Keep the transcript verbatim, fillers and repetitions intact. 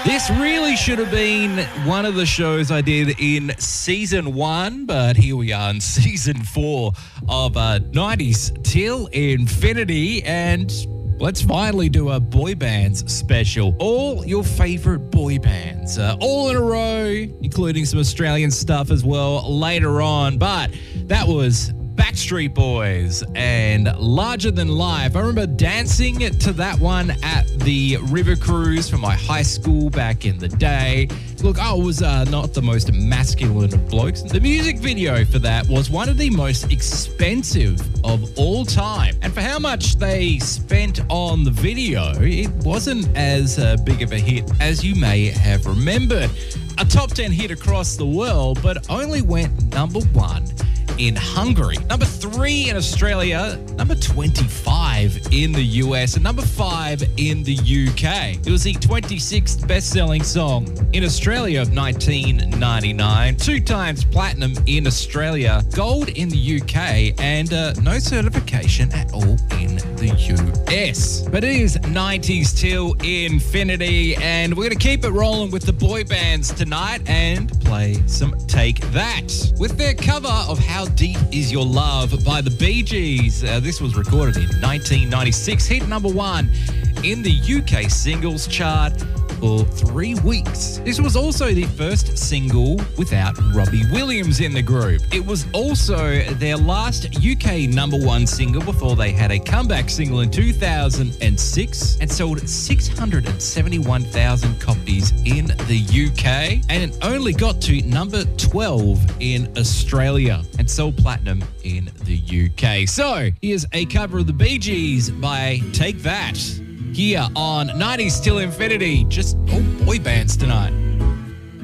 This really should have been one of the shows I did in season one, but here we are in season four of uh, nineties Till Infinity, and let's finally do a boy bands special. All your favourite boy bands, uh, all in a row, including some Australian stuff as well later on, but that was Backstreet Boys and Larger Than Life. I remember dancing to that one at the river cruise for my high school back in the day. Look, I was uh, not the most masculine of blokes. The music video for that was one of the most expensive of all time. And for how much they spent on the video, it wasn't as uh, big of a hit as you may have remembered. A top ten hit across the world, but only went number one in Hungary, number three in Australia, number twenty-five in the U S, and number five in the U K. It was the twenty-sixth best-selling song in Australia of nineteen ninety-nine, two times platinum in Australia, gold in the U K, and uh, no certification at all in the U S. But it is nineties Till Infinity, and we're going to keep it rolling with the boy bands tonight and play some Take That with their cover of How Deep Is Your Love by the Bee Gees. Uh, this was recorded in nineteen ninety-six, hit number one in the U K singles chart for three weeks. This was also the first single without Robbie Williams in the group. It was also their last U K number one single before they had a comeback single in two thousand six and sold six hundred seventy-one thousand copies in the U K, and it only got to number twelve in Australia and sold platinum in the U K. So here's a cover of the Bee Gees by Take That, here on nineties Till Infinity. Just all boy bands tonight.